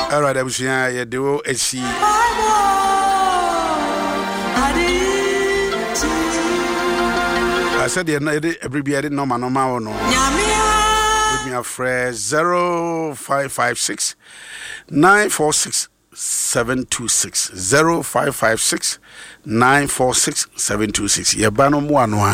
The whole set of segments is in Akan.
All right, abusia ye do esi. I said everybody no man no. With me a phrase 0556 946 726 0556 946 726. Yebano muanwa.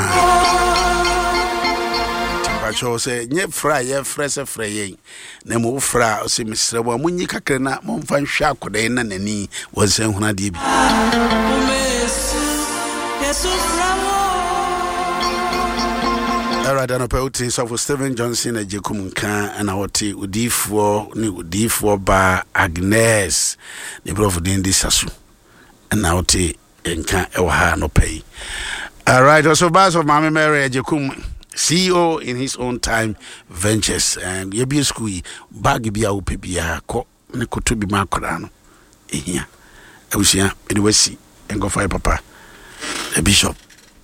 Timpacho say nye fra ye frese freye. Na mo fra o se misre bo munyi kakre na mo mfa hwa akodan na nani wonse huna die bi. Alright, I know Pelty for Stephen Johnson and Jacob Khan and our tea with D4 bar Agnes, the brother Dindi Sasu, and our tea and can't ever no pay. Alright, also Bass of Mammy Mary Jacob, CEO in his own time ventures, and Yabi Squee, Bagibia Upibia, Nico to be Marcorano. Here, I was here, it was see, and go for Papa, the Bishop.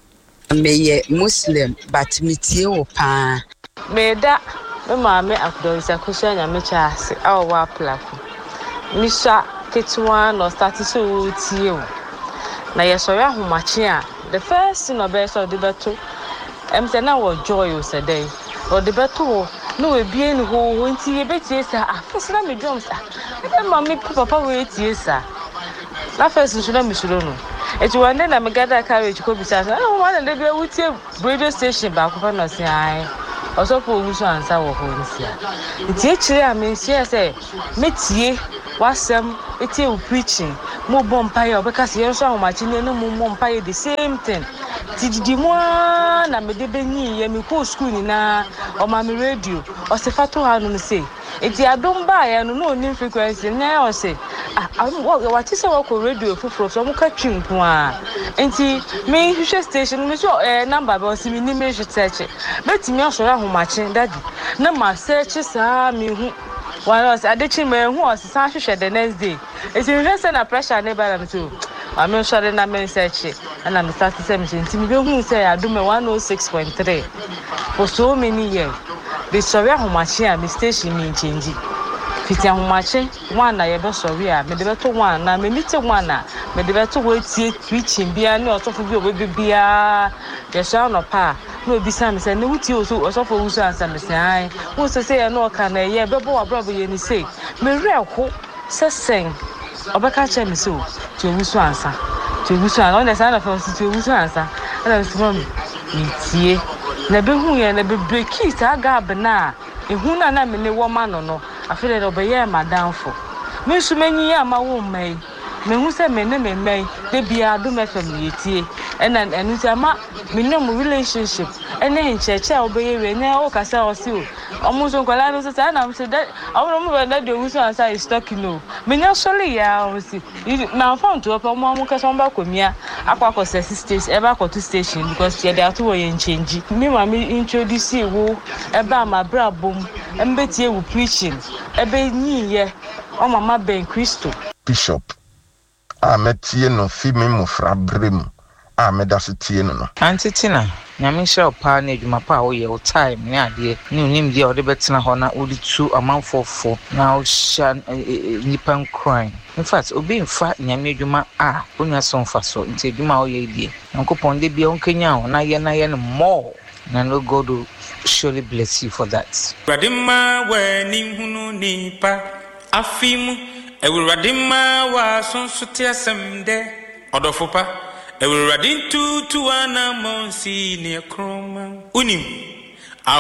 Me Muslim but me tie o pa me da me maame akudonsa kusha nya me chaase awa plako mi sha ketwa no start so tie o na ye so ya homache a the first thing obe so de beto say na wo joy o say dey o de beto no we bie ni ho nti ye betie sa afesina me drums e ma me papa we tie sa na first so na me suro no it's one day na me gather carriage ko bisa na one day be wutie radio station ba ko fa no se ai oso po wusu ansa wo ho nsia ntie chire a me nsia say metie wasem etie u preaching mo bompaye obeka se yenso ahomachi ne no mo bompaye the same thing tididi mo na me de benyi ye me ko school ni na o ma me radio o se fato ha no say enti adom ba ya no no ni frequency nya o say what is our radio for some catching point? Enti me hwehwe station me so number be o me ni me hwete bet me so ra homache daddy na ma search sa me hu one us adechi me hu o sa hwehwe the next day enti me say na pressure ne ba na so I'm not sure na me search and I'm start to say me enti me be hu say adom 106.3 for so many years the sorry homache a me station me change fiti ahomache one na ye be sorry a me de beto one na me mite one na me de beto we tie preaching bia ne osofo bi obi bia ye sha no pa no bi sa me say ne wuti osofo wusu ansa me say ai wo say ye no ka na ye be bo abrobo ye ni say me reko sesen obeka che me so ti wusu ansa on the side of us ti wusu ansa and so me tie na be hu ye na be break sa gab na ehu na me ne wo ma no I feel that obey madam for. Me so many years my woman me who say me may they be a do me family and me no relationship and then church obey we na o kasa o si o almost on kwala no say na am say that I want me that the who answer is talking no me no surely ya o si na found to up mo kasa mba komia akwa stage eba ko to station because they are to we change me ma me introduce wo eba ma brabom embetie wo preaching ebe nyiye o mama ben Christo Bishop ametie no fi me mofra brem amedasetie no antitina nyame hye opa na adwuma pa wo ye o time ne ade ne unim die o de betena ho na odi tu amanfofo na o sha nipan crime in fact obi mfa nyame adwuma onya so mfa so nti adwuma wo ye die nkopon de bia onkenya ho na ye no more na no God will surely bless you for that. Radima we ni hunu nipa afimu ewuradima wa sonsote asemde odofopa ewuradin tutu ana monsi ne kroma unim